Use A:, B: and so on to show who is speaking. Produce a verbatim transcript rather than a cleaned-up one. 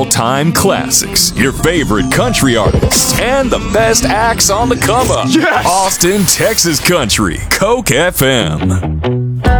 A: all-time classics, your favorite country artists, and the best acts on the come up.
B: Yes!
A: Austin, Texas Country, Coke F M.